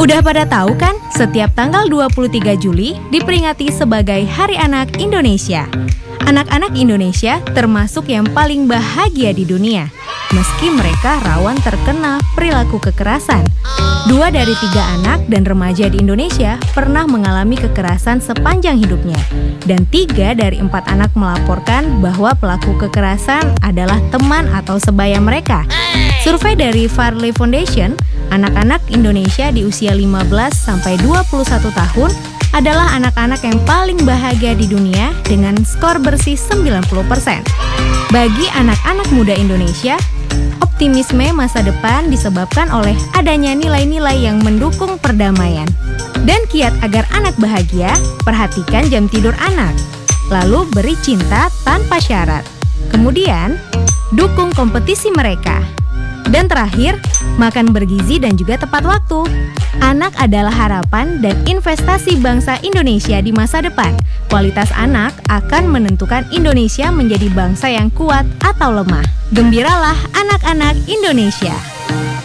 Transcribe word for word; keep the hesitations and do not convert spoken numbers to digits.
Udah pada tahu kan, setiap tanggal dua puluh tiga Juli diperingati sebagai Hari Anak Indonesia. Anak-anak Indonesia termasuk yang paling bahagia di dunia, meski mereka rawan terkena perilaku kekerasan. Dua dari tiga anak dan remaja di Indonesia pernah mengalami kekerasan sepanjang hidupnya. Dan tiga dari empat anak melaporkan bahwa pelaku kekerasan adalah teman atau sebaya mereka. Survei dari Farley Foundation, anak-anak Indonesia di usia lima belas sampai dua puluh satu tahun adalah anak-anak yang paling bahagia di dunia dengan skor bersih sembilan puluh persen. Bagi anak-anak muda Indonesia, optimisme masa depan disebabkan oleh adanya nilai-nilai yang mendukung perdamaian. Dan kiat agar anak bahagia, perhatikan jam tidur anak. Lalu beri cinta tanpa syarat. Kemudian, dukung kompetisi mereka. Dan terakhir, makan bergizi dan juga tepat waktu. Anak adalah harapan dan investasi bangsa Indonesia di masa depan. Kualitas anak akan menentukan Indonesia menjadi bangsa yang kuat atau lemah. Gembiralah anak-anak Indonesia.